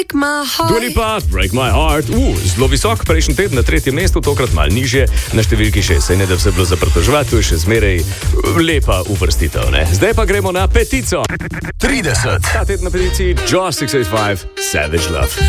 Dua Lipa, Break My Heart. Zelo visok, prejšnji teden na 3. mestu, tokrat malo nižje, na številki 6. Saj ne da vse bilo za pritoževati, to je še zmeraj lepa uvrstitev, ne? Zdaj pa gremo na petico. 30. Ta teden na peticiji Jaws 685, Savage Love.